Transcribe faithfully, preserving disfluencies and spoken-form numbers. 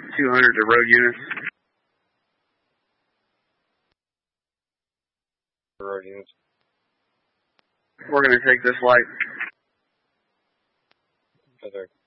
two hundred to road units. Road units. We're going to take this light. Okay.